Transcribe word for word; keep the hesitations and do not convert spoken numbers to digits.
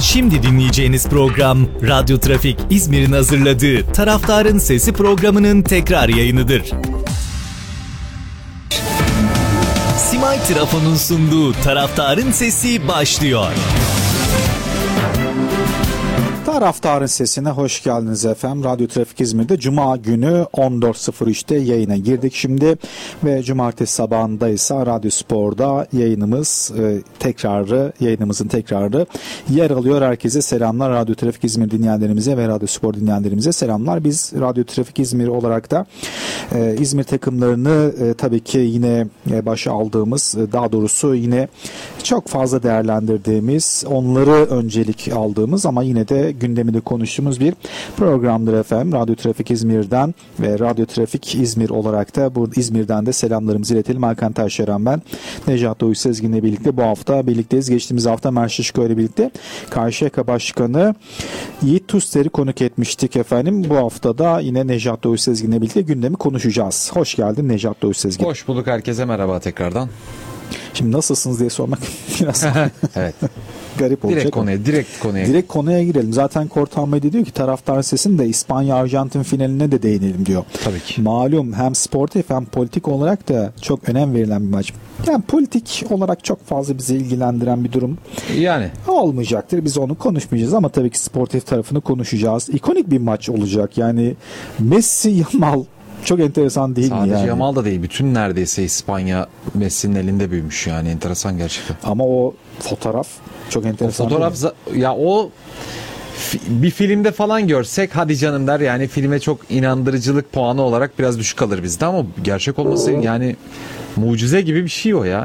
Şimdi dinleyeceğiniz program Radyo Trafik İzmir'in hazırladığı Taraftarın Sesi programının tekrar yayınıdır. Simay Trafo'nun sunduğu Taraftarın Sesi başlıyor. Taraftarın Sesi'ne hoş geldiniz efendim. Radyo Trafik İzmir'de Cuma günü on dört sıfır üçte yayına girdik şimdi ve Cumartesi sabahında ise Radyo Spor'da yayınımız e, tekrarı, yayınımızın tekrarı yer alıyor. Herkese selamlar. Radyo Trafik İzmir dinleyenlerimize ve Radyo Spor dinleyenlerimize selamlar. Biz Radyo Trafik İzmir olarak da e, İzmir takımlarını e, tabii ki yine e, başa aldığımız, e, daha doğrusu yine çok fazla değerlendirdiğimiz, onları öncelik aldığımız ama yine de gündeminde konuştuğumuz bir programdır efendim. Radyo Trafik İzmir'den ve Radyo Trafik İzmir olarak da bu İzmir'den de selamlarımızı iletelim. Hakan Taşyaran ben. Nejat Doğuş Sezgin'le birlikte bu hafta birlikteyiz. Geçtiğimiz hafta Mert Şişko ile birlikte Karşıyaka Başkanı Yiğit Tuster'i konuk etmiştik efendim. Bu hafta da yine Nejat Doğuş Sezgin'le birlikte gündemi konuşacağız. Hoş geldin Nejat Doğuş Sezgin. Hoş bulduk, herkese merhaba tekrardan. Şimdi nasılsınız diye sormak biraz evet. garip olacak. Direkt konuya, direkt konuya. Direkt konuya girelim. Zaten Kortan Medya diyor ki Taraftar Sesi'nin de İspanya-Arjantin finaline de değinelim diyor. Tabii ki. Malum hem sportif hem politik olarak da çok önem verilen bir maç. Yani politik olarak çok fazla bizi ilgilendiren bir durum yani olmayacaktır. Biz onu konuşmayacağız ama tabii ki sportif tarafını konuşacağız. İkonik bir maç olacak. Yani Messi, Yamal çok enteresan değil Sadece mi yani? Sadece Yamal da değil. Bütün neredeyse İspanya Messi'nin elinde büyümüş yani. Enteresan gerçekten. Ama o fotoğraf çok enteresan. O fotoğraf ya o bir filmde falan görsek hadi canım der yani, filme çok inandırıcılık puanı olarak biraz düşük kalır bizde ama gerçek olması yani mucize gibi bir şey o ya.